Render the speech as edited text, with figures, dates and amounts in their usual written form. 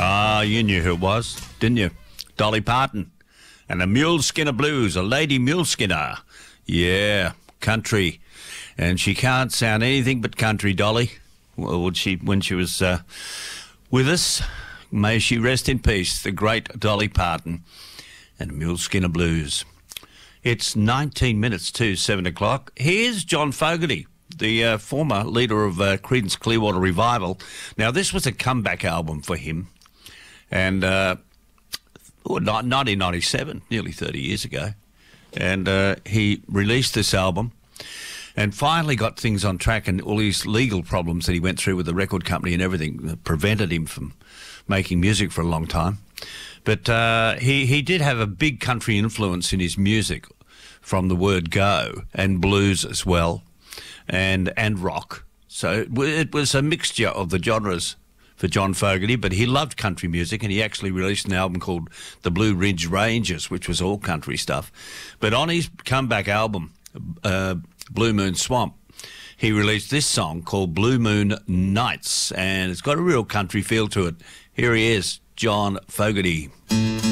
Ah, you knew who it was, didn't you? Dolly Parton. And the Muleskinner Blues, a lady Muleskinner. Yeah, country. And she can't sound anything but country, Dolly. Well, when she was with us, may she rest in peace, the great Dolly Parton and Muleskinner Blues. It's 19 minutes to 7 o'clock. Here's John Fogerty, the former leader of Creedence Clearwater Revival. Now, this was a comeback album for him. And 1997, nearly 30 years ago. And he released this album and finally got things on track, and all these legal problems that he went through with the record company and everything prevented him from making music for a long time. But he did have a big country influence in his music from the word go, and blues as well, and rock. So it was a mixture of the genres for John Fogerty, but he loved country music, and he actually released an album called The Blue Ridge Rangers, which was all country stuff. But on his comeback album, Blue Moon Swamp, he released this song called Blue Moon Nights, and it's got a real country feel to it. Here he is, John Fogerty.